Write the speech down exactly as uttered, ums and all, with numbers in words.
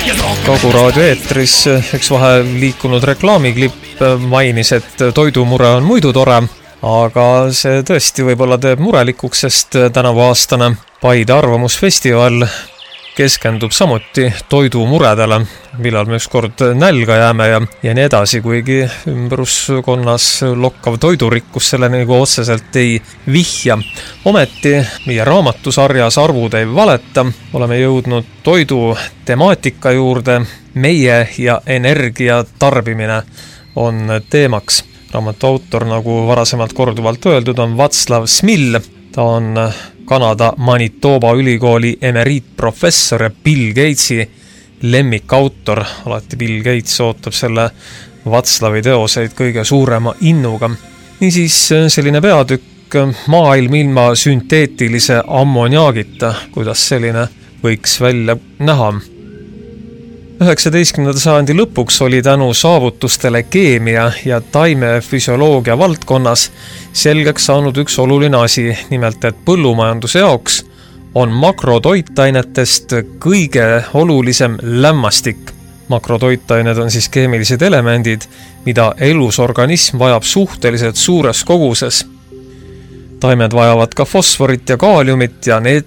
Kogu raadio eetris üks vahe liikunud reklaamiklipp mainis, et toidumure on muidu tore, aga see tõesti võib-olla teeb murelikuks, sest tänavuaastane Paide arvamusfestival keskendub samuti toidumuredele, millal me ükskord nälga jääme ja, ja nii edasi, kuigi ümbruskonnas lokkav toidurikkus selle nagu otseselt ei vihja. Ometi meie raamatusarjas Arvud ei valeta, oleme jõudnud toidu temaatika juurde, meie ja energia tarbimine on teemaks. Raamatu autor, nagu varasemalt korduvalt öeldud, on Václav Smil. Ta on Kanada Manitoba ülikooli emeriitprofessor ja Bill Gatesi lemmikautor. Alati Bill Gates ootab selle Václavi teoseid kõige suurema innuga. Niisiis selline peatükk maailm ilma sünteetilise ammoniaagita, kuidas selline võiks välja näha. üheksateistkümnenda sajandi lõpuks oli tänu saavutustele keemia ja taimefüsioloogia valdkonnas selgeks saanud üks oluline asi, nimelt et põllumajanduse jaoks on makrotoitainetest kõige olulisem lämmastik. Makrotoitained on siis keemilised elemendid, mida elus organism vajab suhteliselt suures koguses. Taimed vajavad ka fosforit ja kaaliumit ja need